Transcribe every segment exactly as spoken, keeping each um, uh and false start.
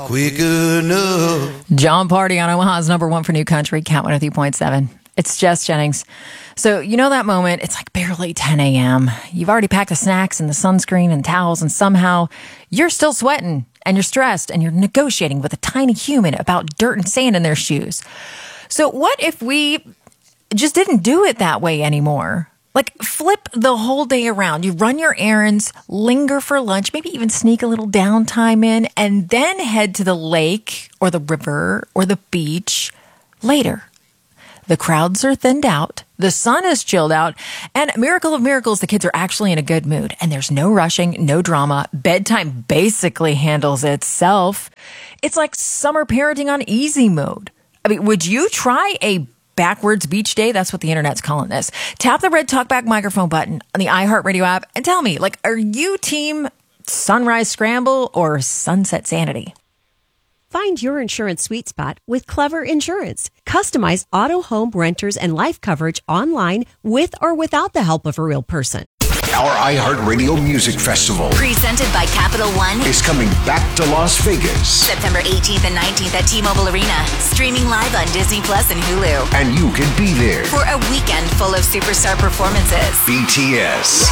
Quick enough. John Party on Omaha's number one for new country, Count one oh three point seven. It's Jess Jennings. So, you know that moment, it's like barely ten a.m. You've already packed the snacks and the sunscreen and towels, and somehow you're still sweating and you're stressed and you're negotiating with a tiny human about dirt and sand in their shoes. So what if we just didn't do it that way anymore? Like, flip the whole day around. You run your errands, linger for lunch, maybe even sneak a little downtime in, and then head to the lake or the river or the beach later. The crowds are thinned out, the sun is chilled out, and miracle of miracles, the kids are actually in a good mood, and there's no rushing, no drama. Bedtime basically handles itself. It's like summer parenting on easy mode. I mean, would you try a backwards beach day? That's what the internet's calling this. Tap the red talkback microphone button on the iHeartRadio app and tell me, like, are you team sunrise scramble or sunset sanity? Find your insurance sweet spot with Clever Insurance. Customize auto, home, renters, and life coverage online with or without the help of a real person. Our iHeartRadio Music Festival, presented by Capital One, is coming back to Las Vegas. September eighteenth and nineteenth at T-Mobile Arena. Streaming live on Disney Plus and Hulu. And you can be there for a weekend full of superstar performances. B T S,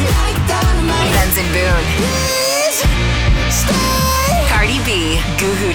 Benson Boone, Cardi B, Goo Goo